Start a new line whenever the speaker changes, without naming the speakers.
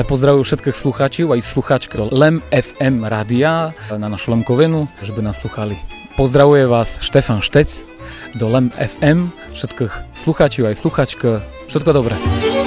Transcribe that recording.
Ja pozdravujem všetkých slucháčov aj slucháčky LEM FM rádia na našu Lemkovinu, že by nás sluchali. Pozdravuje vás Štefan Štec do LEM FM, všetkých slucháčov aj slucháčky. Všetko dobré.